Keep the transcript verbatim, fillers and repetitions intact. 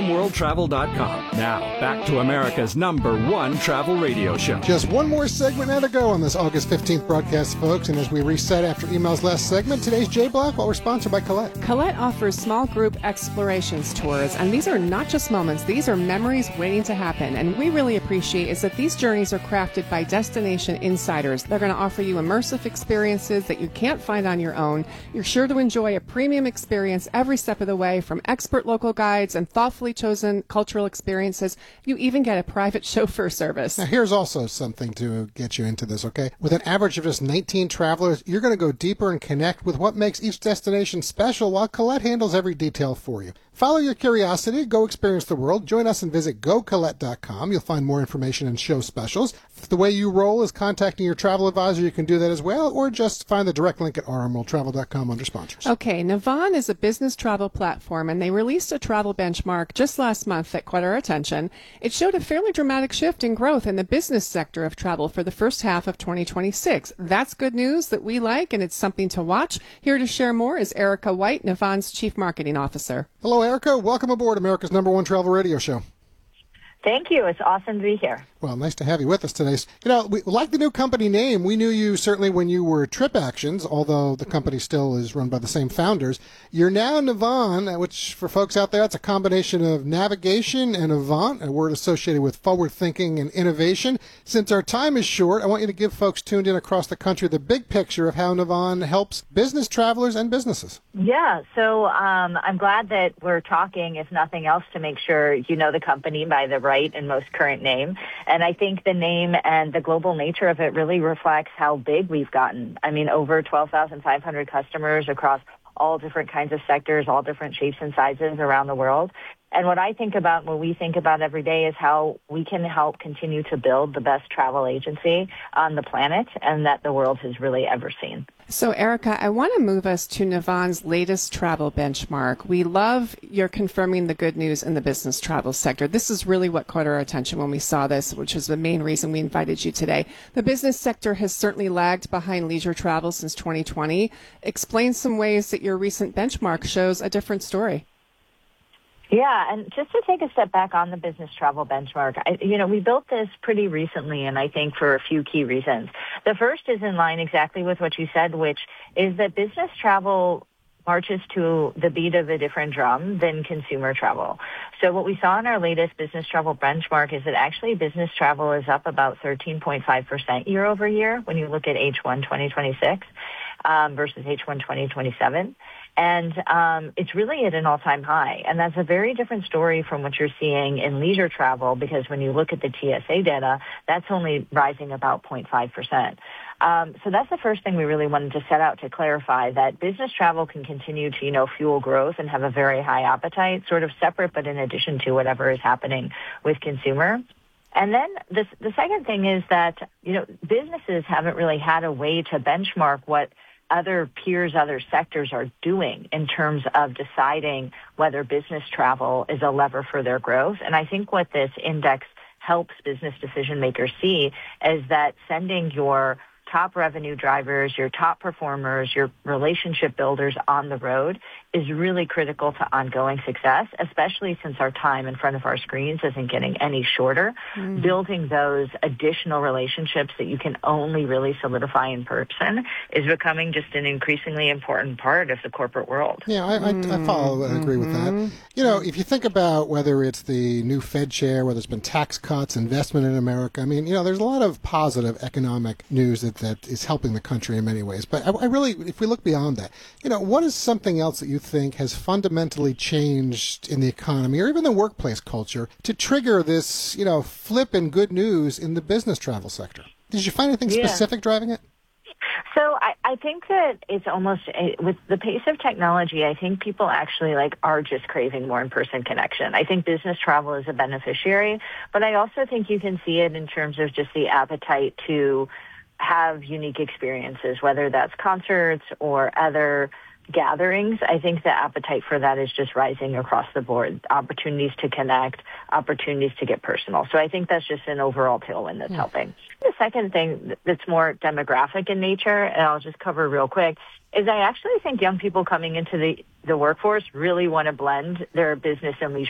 m world travel dot com. Now, back to America's number one travel radio show. Just one more segment now to go on this August fifteenth broadcast, folks. And as we reset after email's last segment, today's J-Block, well, we're sponsored by Colette. Colette offers small group explorations tours, and these are not just moments. These are memories waiting to happen. And we really appreciate is that these journeys are crafted by destination insiders. They're going to offer you immersive experiences that you can't find on your own. You're sure to enjoy a premium experience every step of the way, from expert local guides and thoughtfully chosen cultural experiences. You even get a private chauffeur service. Now, here's also something to get you into this, okay? With an average of just nineteen travelers, you're going to go deeper and connect with what makes each destination special, while Colette handles every detail for you. Follow your curiosity, go experience the world. Join us and visit go colette dot com. You'll find more information and show specials. If the way you roll is contacting your travel advisor, you can do that as well, or just find the direct link at r m world travel dot com under sponsors. Okay, Navan is a business travel platform, and they released a travel benchmark just last month that caught our attention. It showed a fairly dramatic shift in growth in the business sector of travel for the first half of twenty twenty-six. That's good news that we like, and it's something to watch. Here to share more is Erica White, Navan's Chief Marketing Officer. Hello, Erica. Welcome aboard America's number one travel radio show. Thank you. It's awesome to be here. Well, nice to have you with us today. You know, we like the new company name. We knew you certainly when you were Trip Actions, although the company still is run by the same founders. You're now Navan, which for folks out there, it's a combination of navigation and avant, a word associated with forward thinking and innovation. Since our time is short, I want you to give folks tuned in across the country the big picture of how Navan helps business travelers and businesses. Yeah, so um, I'm glad that we're talking, if nothing else, to make sure you know the company by the right and most current name. And I think the name and the global nature of it really reflects how big we've gotten. I mean, over twelve thousand five hundred customers across all different kinds of sectors, all different shapes and sizes around the world. And what I think about, what we think about every day, is how we can help continue to build the best travel agency on the planet and that the world has really ever seen. So, Erica, I want to move us to Navan's latest travel benchmark. We love your confirming the good news in the business travel sector. This is really what caught our attention when we saw this, which is the main reason we invited you today. The business sector has certainly lagged behind leisure travel since twenty twenty. Explain some ways that your recent benchmark shows a different story. Yeah, and just to take a step back on the business travel benchmark, I, you know, we built this pretty recently, and I think for a few key reasons. The first is in line exactly with what you said, which is that business travel marches to the beat of a different drum than consumer travel. So what we saw in our latest business travel benchmark is that actually business travel is up about thirteen point five percent year over year when you look at H one twenty twenty-six um, versus H one twenty twenty-seven. And um, it's really at an all-time high. And that's a very different story from what you're seeing in leisure travel, because when you look at the T S A data, that's only rising about zero point five percent. Um, so that's the first thing we really wanted to set out to clarify, that business travel can continue to, you know, fuel growth and have a very high appetite, sort of separate, but in addition to whatever is happening with consumer. And then the, the second thing is that, you know, businesses haven't really had a way to benchmark what other peers, other sectors are doing in terms of deciding whether business travel is a lever for their growth. And I think what this index helps business decision makers see is that sending your top revenue drivers, your top performers, your relationship builders on the road is really critical to ongoing success, especially since our time in front of our screens isn't getting any shorter. Mm. Building those additional relationships that you can only really solidify in person is becoming just an increasingly important part of the corporate world. Yeah, I, I, I follow and agree with that. You know, if you think about whether it's the new Fed chair, whether it's been tax cuts, investment in America, I mean, you know, there's a lot of positive economic news that, that is helping the country in many ways. But I, I really, if we look beyond that, you know, what is something else that you think has fundamentally changed in the economy or even the workplace culture to trigger this, you know, flip in good news in the business travel sector? Did you find anything yeah. specific driving it? So I, I think that it's almost, with the pace of technology, I think people actually like are just craving more in-person connection. I think business travel is a beneficiary, but I also think you can see it in terms of just the appetite to have unique experiences, whether that's concerts or other gatherings. I think the appetite for that is just rising across the board. Opportunities to connect, opportunities to get personal. So I think that's just an overall tailwind that's mm. helping. The second thing that's more demographic in nature, and I'll just cover real quick, is I actually think young people coming into the, the workforce really want to blend their business and leisure